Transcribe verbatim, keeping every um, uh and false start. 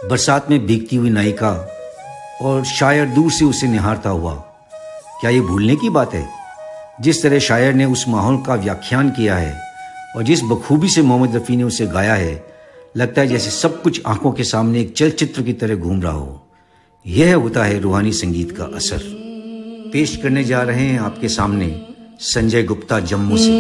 बरसात में भीगती हुई नायिका और शायर दूर से उसे निहारता हुआ, क्या ये भूलने की बात है? जिस तरह शायर ने उस माहौल का व्याख्यान किया है और जिस बखूबी से मोहम्मद रफ़ी ने उसे गाया है, लगता है जैसे सब कुछ आंखों के सामने एक चलचित्र की तरह घूम रहा हो। यह होता है रूहानी संगीत का असर। पेश करने जा रहे हैं आपके सामने संजय गुप्ता, जम्मू से।